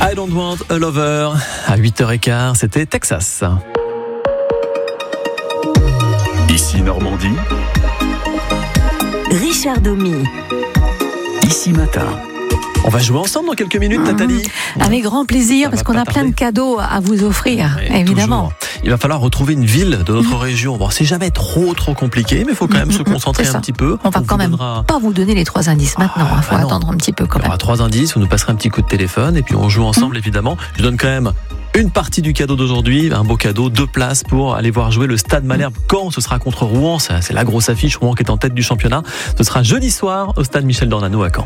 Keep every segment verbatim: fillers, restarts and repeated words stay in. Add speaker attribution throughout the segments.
Speaker 1: I Don't Want a Lover. À huit heures quinze, c'était Texas.
Speaker 2: Ici Normandie.
Speaker 3: Richard Domy.
Speaker 2: Ici Matin.
Speaker 1: On va jouer ensemble dans quelques minutes, Nathalie.
Speaker 3: Avec grand plaisir,
Speaker 1: Ça
Speaker 3: parce
Speaker 1: va
Speaker 3: qu'on
Speaker 1: pas
Speaker 3: a plein
Speaker 1: tarder.
Speaker 3: de cadeaux à vous offrir,
Speaker 1: Oui,
Speaker 3: évidemment.
Speaker 1: toujours. Il va falloir retrouver une ville de notre région. Bon, c'est jamais trop trop compliqué, mais il faut quand même se concentrer
Speaker 3: C'est ça.
Speaker 1: un petit peu.
Speaker 3: On va
Speaker 1: vous
Speaker 3: quand même
Speaker 1: donnera-
Speaker 3: pas vous donner les trois indices maintenant, il
Speaker 1: Ah,
Speaker 3: faut
Speaker 1: bah non.
Speaker 3: attendre un petit peu quand
Speaker 1: Il y
Speaker 3: même.
Speaker 1: aura trois indices, vous nous passerez un petit coup de téléphone et puis on joue ensemble évidemment. Je donne quand même une partie du cadeau d'aujourd'hui, un beau cadeau, deux places pour aller voir jouer le Stade Malherbe Caen. Ce sera contre Rouen, c'est c'est la grosse affiche, Rouen qui est en tête du championnat. Ce sera jeudi soir au Stade Michel Dornano à Caen.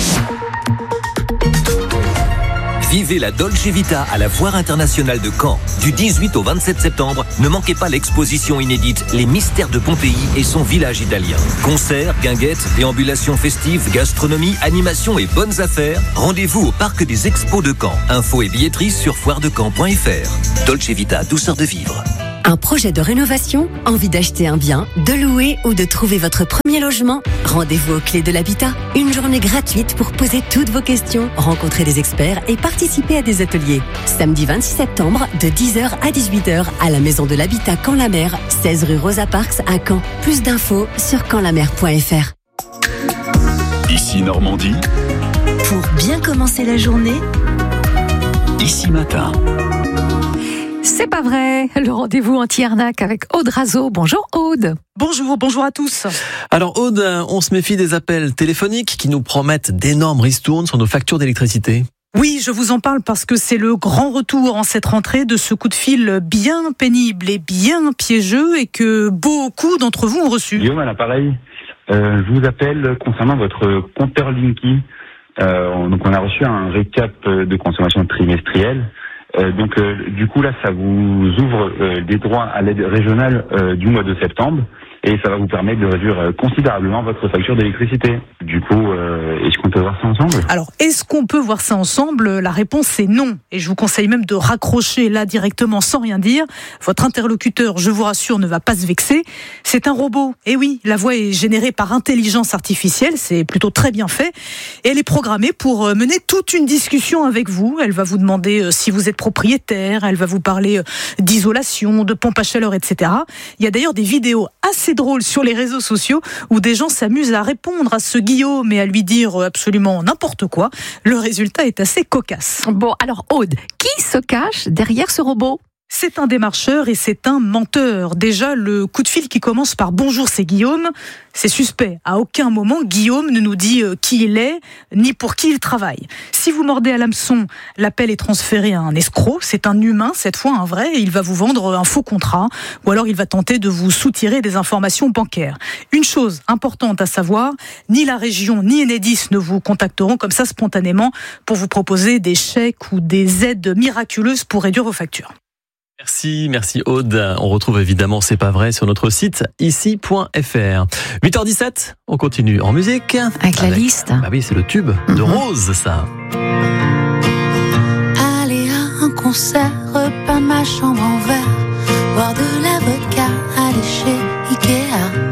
Speaker 4: Vivez la Dolce Vita à la Foire internationale de Caen. Du dix-huit au vingt-sept septembre, ne manquez pas l'exposition inédite Les mystères de Pompéi et son village italien. Concerts, guinguettes, déambulations festives, gastronomie, animation et bonnes affaires. Rendez-vous au Parc des Expos de Caen. Infos et billetterie sur foire de caen point f r. Dolce Vita, douceur de vivre.
Speaker 5: Un projet de rénovation, envie d'acheter un bien, de louer ou de trouver votre premier logement? Rendez-vous aux Clés de l'Habitat. Une journée gratuite pour poser toutes vos questions, rencontrer des experts et participer à des ateliers. Samedi vingt-six septembre, de dix heures à dix-huit heures, à la Maison de l'Habitat Caen-la-Mer, seize rue Rosa Parks à Caen. Plus d'infos sur caen la mer point f r.
Speaker 2: Ici Normandie.
Speaker 3: Pour bien commencer la journée,
Speaker 2: Ici Matin.
Speaker 3: c'est pas vrai, le rendez-vous anti-arnaque avec Aude Razo. Bonjour Aude.
Speaker 6: Bonjour, bonjour à tous.
Speaker 1: Alors Aude, on se méfie des appels téléphoniques qui nous promettent d'énormes ristournes sur nos factures d'électricité.
Speaker 6: Oui, je vous en parle parce que c'est le grand retour en cette rentrée de ce coup de fil bien pénible et bien piégeux et que beaucoup d'entre vous ont reçu.
Speaker 7: Guillaume à l'appareil, euh, je vous appelle concernant votre compteur Linky. Euh, donc on a reçu un récap de consommation trimestrielle. Euh, donc euh, du coup là ça vous ouvre euh, des droits à l'aide régionale euh, du mois de septembre et ça va vous permettre de réduire euh, considérablement votre facture d'électricité. Du coup, euh, est-ce qu'on peut voir ça ensemble ?
Speaker 6: Alors, est-ce qu'on peut voir ça ensemble ? La réponse c'est non. Et je vous conseille même de raccrocher là directement sans rien dire. Votre interlocuteur, je vous rassure, ne va pas se vexer. C'est un robot. Et oui, la voix est générée par intelligence artificielle. C'est plutôt très bien fait. Et elle est programmée pour mener toute une discussion avec vous. Elle va vous demander si vous êtes propriétaire. Elle va vous parler d'isolation, de pompe à chaleur, et cetera. Il y a d'ailleurs des vidéos assez drôles sur les réseaux sociaux où des gens s'amusent à répondre à ce Guillaume et à lui dire absolument n'importe quoi. Le résultat est assez cocasse.
Speaker 3: Bon, alors Aude, qui se cache derrière ce robot ?
Speaker 6: C'est un démarcheur et c'est un menteur. Déjà, le coup de fil qui commence par « Bonjour, c'est Guillaume », c'est suspect. À aucun moment, Guillaume ne nous dit qui il est, ni pour qui il travaille. Si vous mordez à l'hameçon, l'appel est transféré à un escroc. C'est un humain, cette fois un vrai, et il va vous vendre un faux contrat, ou alors il va tenter de vous soutirer des informations bancaires. Une chose importante à savoir, ni la région, ni Enedis ne vous contacteront comme ça spontanément pour vous proposer des chèques ou des aides miraculeuses pour réduire vos factures.
Speaker 1: Merci, merci Aude. On retrouve évidemment C'est pas vrai sur notre site ici point f r. huit heures dix-sept, on continue en musique.
Speaker 3: Avec la liste.
Speaker 1: Bah oui, c'est le tube de
Speaker 3: Mhm.
Speaker 1: Rose, ça.
Speaker 8: Aller à un concert, repeindre ma chambre en verre, boire de la vodka, aller chez Ikea.